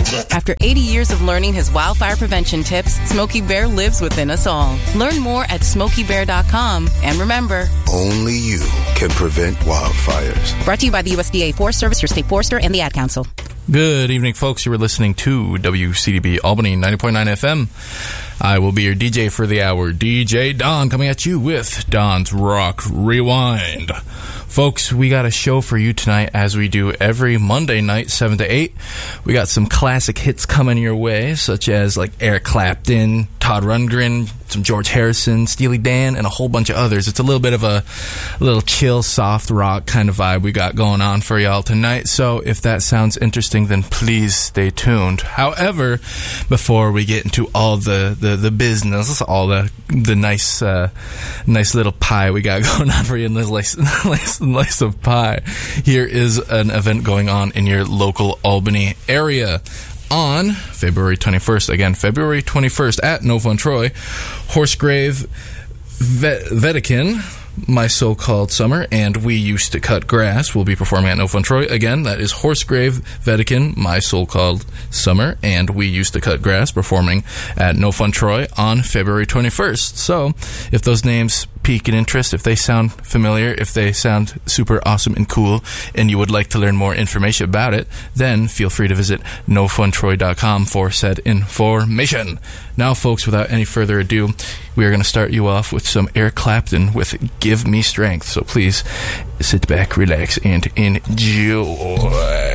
After 80 years of learning his wildfire prevention tips, Smokey Bear lives within us all. Learn more at SmokeyBear.com. And remember, only you can prevent wildfires. Brought to you by the USDA Forest Service, your state forester, and the Ad Council. Good evening, folks. You were listening to WCDB Albany 90.9 FM. I will be your DJ for the hour, DJ Don, coming at you with Don's Rock Rewind. Folks, we got a show for you tonight, as we do every Monday night, 7 to 8. We got some classic hits coming your way, such as like Eric Clapton, Todd Rundgren, some George Harrison, Steely Dan, and a whole bunch of others. It's a little bit of a little chill, soft rock kind of vibe we got going on for y'all tonight. So if that sounds interesting, then please stay tuned. However, before we get into all the business, all the nice little pie we got going on for you in this slice of pie, here is an event going on in your local Albany area. On February 21st, again, February 21st at No Fun Troy, Horsegrave Vetican, My So-Called Summer, and We Used to Cut Grass will be performing at No Fun Troy. Again, that is Horsegrave Vetican, My So-Called Summer, and We Used to Cut Grass performing at No Fun Troy on February 21st. So, if those names pique an interest, if they sound familiar, if they sound super awesome and cool, and you would like to learn more information about it, then feel free to visit nofuntroy.com for said information. Now, folks, without any further ado, we are going to start you off with some Eric Clapton with Give Me Strength. So please sit back, relax, and enjoy.